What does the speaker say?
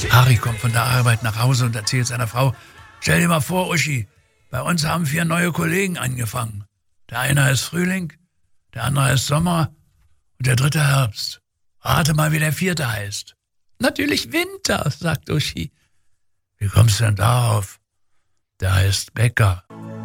Harry kommt von der Arbeit nach Hause und erzählt seiner Frau: Stell dir mal vor, Uschi, bei uns haben 4 neue Kollegen angefangen. Der eine heißt Frühling, der andere heißt Sommer und der 3. Herbst. Rate mal, wie der 4. heißt. Natürlich Winter, sagt Uschi. Wie kommst du denn darauf? Der heißt Bäcker.